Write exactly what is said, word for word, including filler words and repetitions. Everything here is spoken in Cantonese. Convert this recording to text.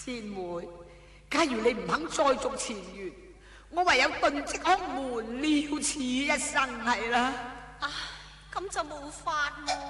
千妹，假如你唔肯再續前緣，我唯有遁跡空門，了此一生係啦。 啊，咁就冇法喎。